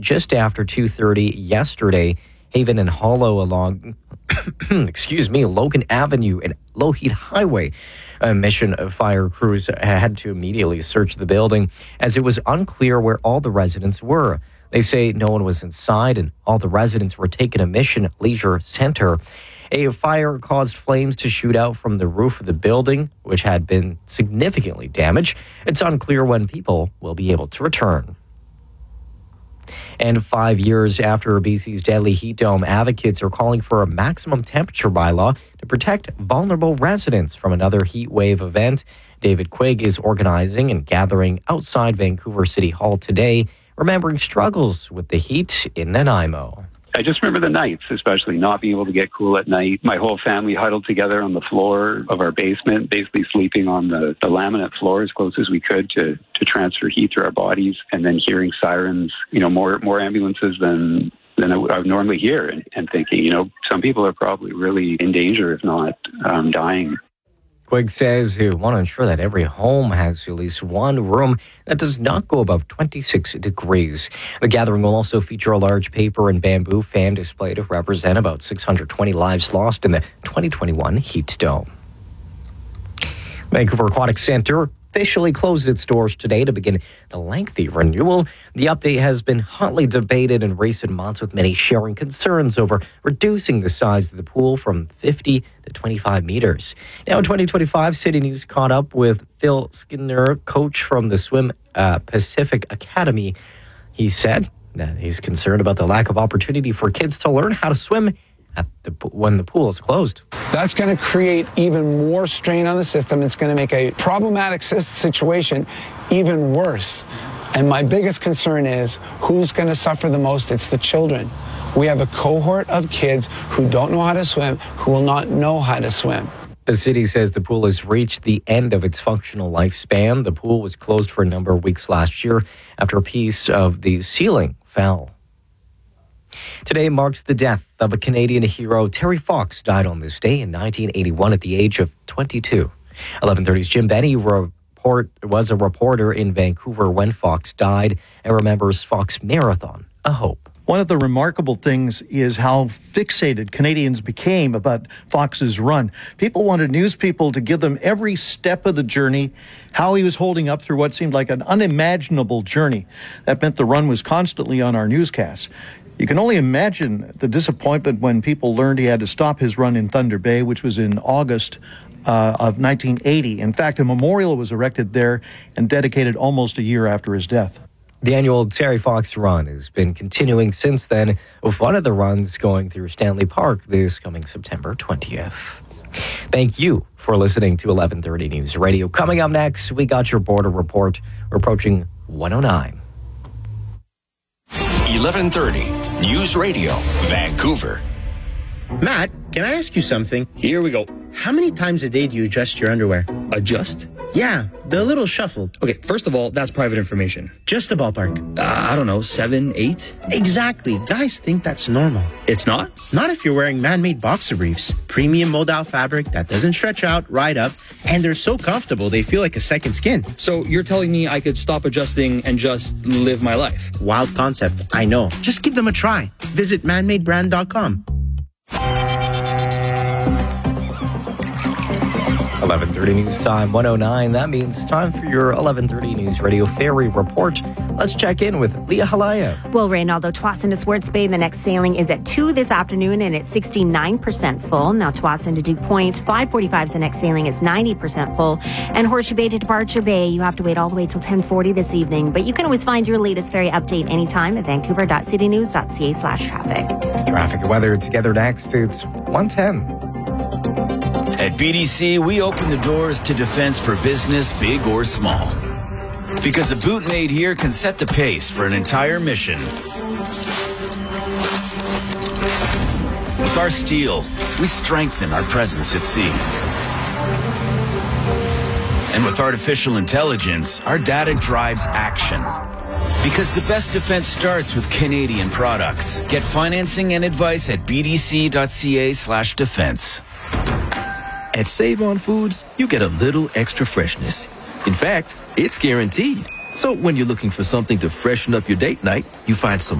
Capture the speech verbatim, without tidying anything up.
just after two thirty yesterday. Haven and Hollow along, excuse me, Logan Avenue and Lougheed Highway. Uh, mission fire crews had to immediately search the building as it was unclear where all the residents were. They say no one was inside and all the residents were taken to Mission Leisure Center. A fire caused flames to shoot out from the roof of the building, which had been significantly damaged. It's unclear when people will be able to return. And five years after B C's deadly heat dome, advocates are calling for a maximum temperature bylaw to protect vulnerable residents from another heat wave event. David Quigg is organizing and gathering outside Vancouver City Hall today, remembering struggles with the heat in Nanaimo. I just remember the nights, especially not being able to get cool at night. My whole family huddled together on the floor of our basement, basically sleeping on the, the laminate floor as close as we could to, to transfer heat through our bodies, and then hearing sirens, you know, more more ambulances than than I would, I would normally hear, and, and thinking, you know, some people are probably really in danger, if not um, dying. Quigg says he want to ensure that every home has at least one room that does not go above twenty-six degrees. The gathering will also feature a large paper and bamboo fan display to represent about six hundred twenty lives lost in the twenty twenty-one heat dome. Vancouver Aquatic Centre officially closed its doors today to begin the lengthy renewal. The update has been hotly debated in recent months, with many sharing concerns over reducing the size of the pool from fifty to twenty-five meters. Now in twenty twenty-five, City News caught up with Phil Skinner, coach from the Swim uh, Pacific Academy. He said that he's concerned about the lack of opportunity for kids to learn how to swim at the, when the pool is closed. That's going to create even more strain on the system. It's going to make a problematic situation even worse. And my biggest concern is who's going to suffer the most? It's the children. We have a cohort of kids who don't know how to swim, who will not know how to swim. The city says the pool has reached the end of its functional lifespan. The pool was closed for a number of weeks last year after a piece of the ceiling fell. Today marks the death of a Canadian hero. Terry Fox died on this day in nineteen eighty-one at the age of twenty-two. eleven thirty's Jim Benny report, was a reporter in Vancouver when Fox died and remembers Fox Marathon, a hope. One of the remarkable things is how fixated Canadians became about Fox's run. People wanted news people to give them every step of the journey, how he was holding up through what seemed like an unimaginable journey. That meant the run was constantly on our newscasts. You can only imagine the disappointment when people learned he had to stop his run in Thunder Bay, which was in August uh, of nineteen eighty. In fact, a memorial was erected there and dedicated almost a year after his death. The annual Terry Fox run has been continuing since then, with one of the runs going through Stanley Park this coming September twentieth. Thank you for listening to eleven thirty News Radio. Coming up next, we got your border report. We're approaching one oh nine. eleven thirty News Radio, Vancouver. Matt, can I ask you something? Here we go. How many times a day do you adjust your underwear? Adjust? Yeah, the little shuffle. Okay, first of all, that's private information. Just a ballpark. Uh, I don't know, seven, eight? Exactly. Guys think that's normal. It's not? Not if you're wearing man-made boxer briefs. Premium mold-out fabric that doesn't stretch out, ride up, and they're so comfortable they feel like a second skin. So you're telling me I could stop adjusting and just live my life? Wild concept, I know. Just give them a try. Visit man made brand dot com. eleven thirty News Time, one oh nine. That means time for your eleven thirty News Radio Ferry Report. Let's check in with Leah Halaya. Well, Reynaldo, Tsawwassen to Swartz Bay, the next sailing is at two this afternoon, and it's sixty-nine percent full. Now, Tsawwassen to Duke Point, five forty-five is the next sailing. It's ninety percent full. And Horseshoe Bay to Departure Bay, you have to wait all the way till ten forty this evening. But you can always find your latest ferry update anytime at vancouver dot city news dot c a slash traffic. Traffic and weather together next. It's one ten. At B D C, we open the doors to defense for business, big or small. Because a boot made here can set the pace for an entire mission. With our steel, we strengthen our presence at sea. And with artificial intelligence, our data drives action. Because the best defense starts with Canadian products. Get financing and advice at b d c dot c a slash defense. At Save On Foods, you get a little extra freshness. In fact, it's guaranteed. So when you're looking for something to freshen up your date night, you find some